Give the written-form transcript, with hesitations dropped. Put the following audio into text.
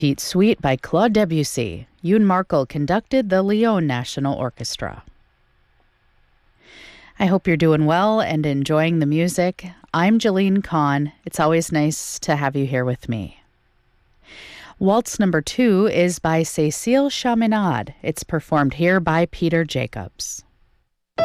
Petite Suite by Claude Debussy. Yoon Markel conducted the Lyon National Orchestra. I hope you're doing well and enjoying the music. I'm Jolene Kahn. It's always nice to have you here with me. Waltz number 2 is by Cécile Chaminade. It's performed here by Peter Jacobs.